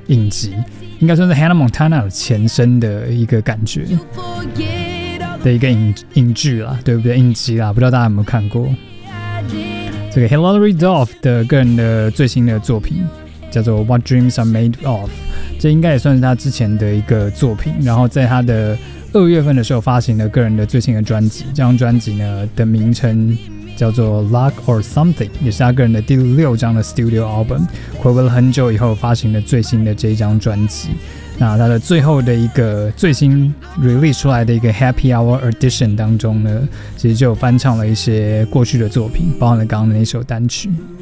影集，应该算是 Hannah Montana 的前身的一个感觉的一个影剧啦，对不对？影集啦，不知道大家有没有看过？这个 Hilary Duff 的个人的最新的作品叫做 What Dreams Are Made Of， 这应该也算是他之前的一个作品，然后在他的2月份的时候发行了个人的最新的专辑，这张专辑呢的名称叫做 Luck or Something， 也是他个人的第6张的 Studio Album， 暌违了很久以后发行了最新的这一张专辑。那他的最后的一个最新 release 出来的一个 Happy Hour Edition 当中呢，其实就有翻唱了一些过去的作品，包含了刚刚的那首单曲。